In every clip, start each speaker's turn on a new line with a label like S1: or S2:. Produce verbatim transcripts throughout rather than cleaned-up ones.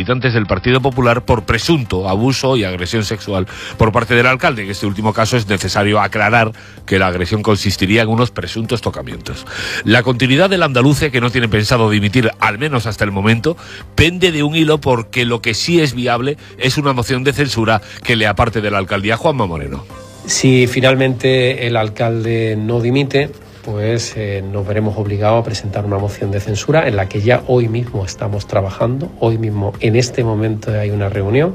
S1: militantes del Partido Popular por presunto abuso y agresión sexual por parte del alcalde. En este último caso es necesario aclarar que la agresión consistiría en unos presuntos tocamientos. La continuidad del andaluce, que no tiene pensado dimitir, al menos hasta el momento, pende de un hilo, porque lo que sí es viable es una moción de censura que le aparte de la alcaldía. Juanma Moreno.
S2: Si finalmente el alcalde no dimite, pues eh, nos veremos obligados a presentar una moción de censura en la que ya hoy mismo estamos trabajando. Hoy mismo, en este momento, hay una reunión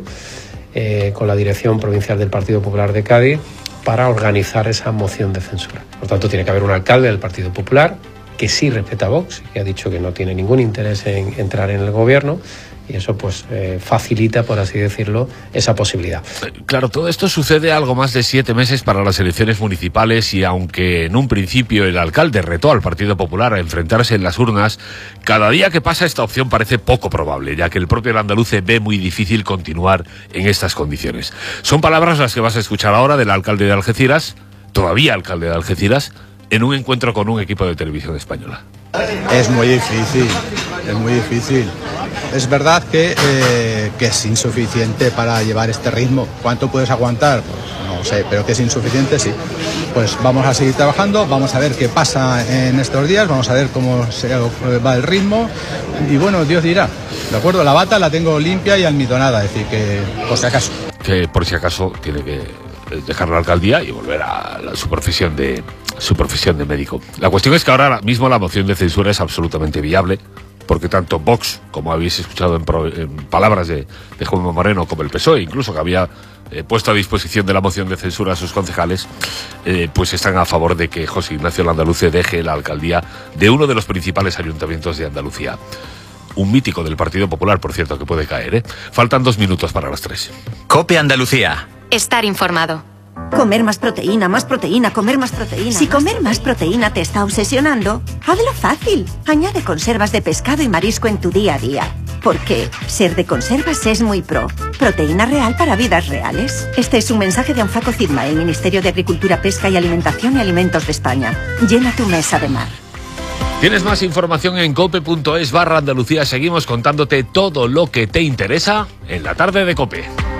S2: eh, con la dirección provincial del Partido Popular de Cádiz para organizar esa moción de censura. Por tanto, tiene que haber un alcalde del Partido Popular que sí respeta a Vox, que ha dicho que no tiene ningún interés en entrar en el gobierno, y eso pues eh, facilita, por así decirlo, esa posibilidad.
S1: Claro, todo esto sucede algo más de siete meses para las elecciones municipales, y aunque en un principio el alcalde retó al Partido Popular a enfrentarse en las urnas, cada día que pasa esta opción parece poco probable, ya que el propio andaluce ve muy difícil continuar en estas condiciones. Son palabras las que vas a escuchar ahora del alcalde de Algeciras, todavía alcalde de Algeciras, en un encuentro con un equipo de televisión española.
S3: Es muy difícil, es muy difícil. Es verdad que, eh, que es insuficiente para llevar este ritmo. ¿Cuánto puedes aguantar? Pues no sé, pero que es insuficiente, sí. Pues vamos a seguir trabajando, vamos a ver qué pasa en estos días, vamos a ver cómo se va el ritmo, y bueno, Dios dirá. ¿De acuerdo? La bata la tengo limpia y almidonada, es decir, que por si acaso.
S1: Que por si acaso tiene que dejar la alcaldía y volver a la, su profesión de su profesión de médico. La cuestión es que ahora mismo la moción de censura es absolutamente viable, porque tanto Vox, como habéis escuchado en, pro, en palabras de, de Juanma Moreno, como el P S O E, incluso que había eh, puesto a disposición de la moción de censura a sus concejales, eh, pues están a favor de que José Ignacio Landaluce deje la alcaldía de uno de los principales ayuntamientos de Andalucía. Un mítico del Partido Popular, por cierto, que puede caer, ¿eh? Faltan dos minutos para las tres.
S4: COPE Andalucía.
S5: Estar informado.
S6: Comer más proteína, más proteína, comer más proteína. Si comer más proteína te está obsesionando, hazlo fácil. Añade conservas de pescado y marisco en tu día a día. Porque ser de conservas es muy pro. Proteína real para vidas reales. Este es un mensaje de Anfaco Cidma, el Ministerio de Agricultura, Pesca y Alimentación y Alimentos de España. Llena tu mesa de mar.
S1: Tienes más información en cope punto es barra Andalucía. Seguimos contándote todo lo que te interesa en la tarde de COPE.